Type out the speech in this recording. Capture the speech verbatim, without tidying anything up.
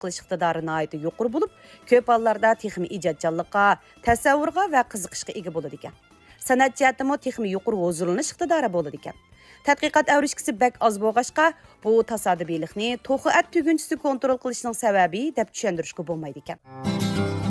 qilish iqtidori nihoyatda yuqori bo'lib, ko'p hollarda texnik ijodchanlikqa, tasavvurga va qiziqishga ega bo'ladi ekan. San'at jihatdami texnik yuqori huzurlanish iqtidori bo'ladi ekan. Tadqiqot avrishkisi bak oz bo'lg'achqa, bu tasodibiylikni to'xi at tugunchisi kontrol qilishning sababi deb tushuntirishga bo'lmaydi ekan.